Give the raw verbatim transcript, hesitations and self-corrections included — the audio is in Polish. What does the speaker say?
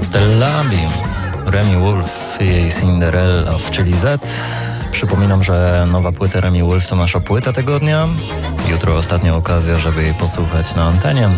Martellabi, Remi Wolf, jej Cinderella, czyli Z. Przypominam, że nowa płyta Remi Wolf to nasza płyta tygodnia. Jutro ostatnia okazja, żeby jej posłuchać na antenie.